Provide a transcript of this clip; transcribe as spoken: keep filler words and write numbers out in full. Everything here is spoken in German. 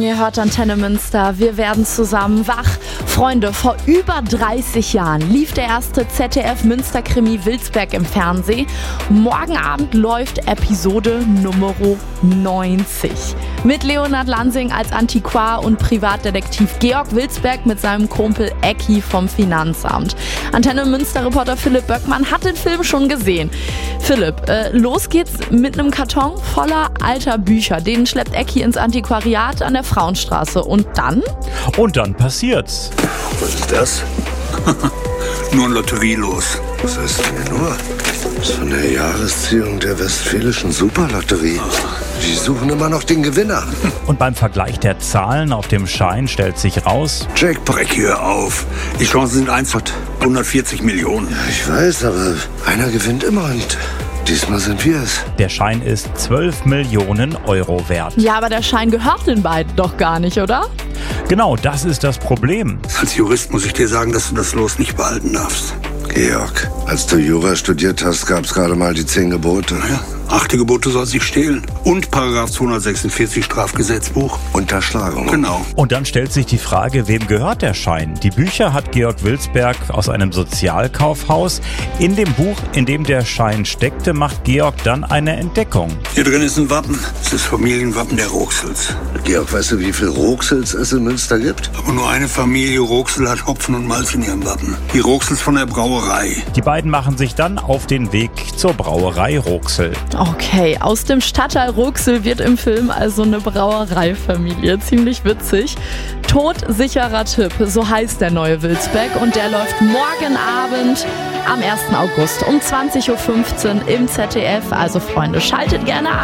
Ihr hört Antenne Münster, wir werden zusammen wach. Freunde, vor über dreißig Jahren lief der erste Z D F-Münster-Krimi Wilsberg im Fernsehen. Morgen Abend läuft Episode Nummer neunzig. Mit Leonard Lansing als Antiquar und Privatdetektiv Georg Wilsberg mit seinem Kumpel Ecki vom Finanzamt. Antenne Münster-Reporter Philipp Böckmann hat den Film schon gesehen. Philipp, äh, los geht's mit einem Karton voller alter Bücher. Den schleppt Ecki ins Antiquariat an der Frauenstraße. Und dann? Und dann passiert's. Was ist das? Nur ein Lotterielos. Was heißt denn nur? Das ist von der Jahresziehung der Westfälischen Superlotterie. Die suchen immer noch den Gewinner. Und beim Vergleich der Zahlen auf dem Schein stellt sich raus: Jackpot, hör auf. Die Chancen sind einfach hundertvierzig Millionen. Ja, ich weiß, aber einer gewinnt immer und diesmal sind wir es. Der Schein ist zwölf Millionen Euro wert. Ja, aber der Schein gehört den beiden doch gar nicht, oder? Genau, das ist das Problem. Als Jurist muss ich dir sagen, dass du das Los nicht behalten darfst. Georg, als du Jura studiert hast, gab's gerade mal die zehn Gebote. Ja, achte Gebote soll sich stehlen. Und Paragraph zweihundertsechsundvierzig Strafgesetzbuch. Unterschlagung. Genau. Und dann stellt sich die Frage, wem gehört der Schein? Die Bücher hat Georg Wilsberg aus einem Sozialkaufhaus. In dem Buch, in dem der Schein steckte, macht Georg dann eine Entdeckung. Hier drin ist ein Wappen. Das ist das Familienwappen der Roxels. Georg, weißt du, wie viel Roxels es in Münster gibt? Aber nur eine Familie Roxel hat Hopfen und Malz in ihrem Wappen. Die Roxels von der Brauerei. Die beiden machen sich dann auf den Weg zur Brauerei Roxel. Okay, aus dem Stadtteil Roxel wird im Film also eine Brauereifamilie. Ziemlich witzig. Todsicherer Tipp, so heißt der neue Wilsberg. Und der läuft morgen Abend am ersten August um zwanzig Uhr fünfzehn im Z D F. Also Freunde, schaltet gerne ein.